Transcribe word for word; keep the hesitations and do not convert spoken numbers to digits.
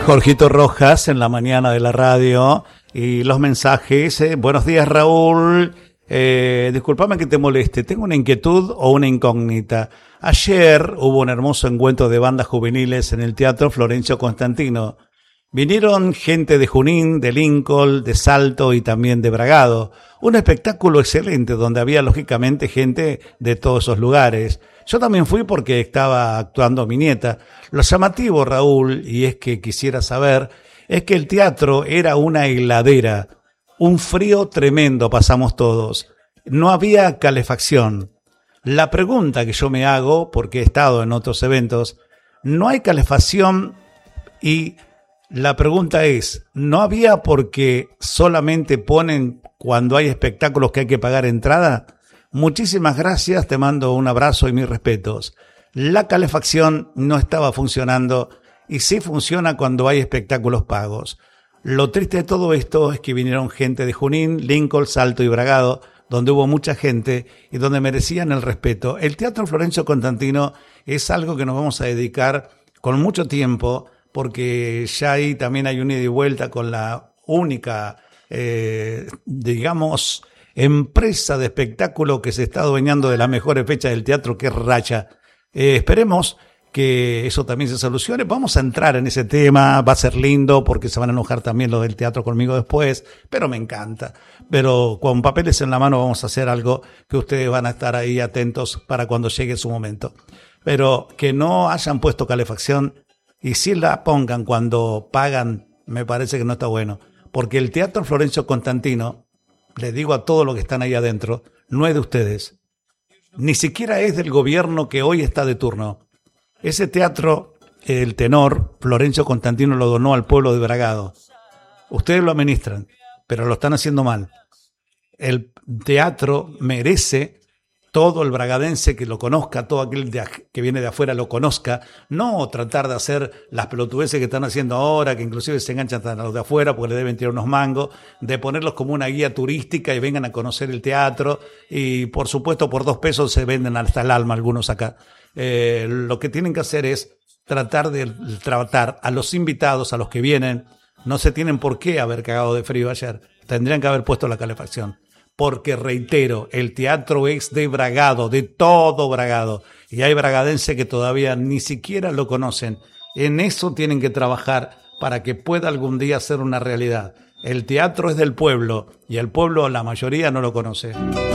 Jorgito Rojas en la mañana de la radio y los mensajes. Eh, buenos días, Raúl. Eh, discúlpame que te moleste. Tengo una inquietud o una incógnita. Ayer hubo un hermoso encuentro de bandas juveniles en el Teatro Florencio Constantino. Vinieron gente de Junín, de Lincoln, de Salto y también de Bragado. Un espectáculo excelente donde había lógicamente gente de todos esos lugares. Yo también fui porque estaba actuando mi nieta. Lo llamativo, Raúl, y es que quisiera saber, es que el teatro era una heladera. Un frío tremendo pasamos todos. No había calefacción. La pregunta que yo me hago, porque he estado en otros eventos, no hay calefacción y la pregunta es, ¿no había porque solamente ponen cuando hay espectáculos que hay que pagar entrada? Muchísimas gracias, te mando un abrazo y mis respetos. La calefacción no estaba funcionando y sí funciona cuando hay espectáculos pagos. Lo triste de todo esto es que vinieron gente de Junín, Lincoln, Salto y Bragado, donde hubo mucha gente y donde merecían el respeto. El Teatro Florencio Constantino es algo que nos vamos a dedicar con mucho tiempo, porque ya ahí también hay un ida y vuelta con la única, eh, digamos, empresa de espectáculo que se está adueñando de las mejores fechas del teatro, que es Racha. Eh, esperemos que eso también se solucione. Vamos a entrar en ese tema, va a ser lindo porque se van a enojar también los del teatro conmigo después, pero me encanta. Pero con papeles en la mano vamos a hacer algo que ustedes van a estar ahí atentos para cuando llegue su momento. Pero que no hayan puesto calefacción y si la pongan cuando pagan, me parece que no está bueno. Porque el Teatro Florencio Constantino, les digo a todos los que están ahí adentro, no es de ustedes. Ni siquiera es del gobierno que hoy está de turno. Ese teatro, el tenor, Florencio Constantino lo donó al pueblo de Bragado. Ustedes lo administran, pero lo están haciendo mal. El teatro merece todo el bragadense que lo conozca, todo aquel de, que viene de afuera lo conozca, no tratar de hacer las pelotudeces que están haciendo ahora, que inclusive se enganchan a los de afuera porque le deben tirar unos mangos, de ponerlos como una guía turística y vengan a conocer el teatro, y por supuesto por dos pesos se venden hasta el alma algunos acá. Eh, lo que tienen que hacer es tratar de tratar a los invitados, a los que vienen. No se tienen por qué haber cagado de frío ayer, tendrían que haber puesto la calefacción. Porque, reitero, el teatro es de Bragado, de todo Bragado. Y hay bragadenses que todavía ni siquiera lo conocen. En eso tienen que trabajar para que pueda algún día ser una realidad. El teatro es del pueblo y el pueblo, la mayoría, no lo conoce.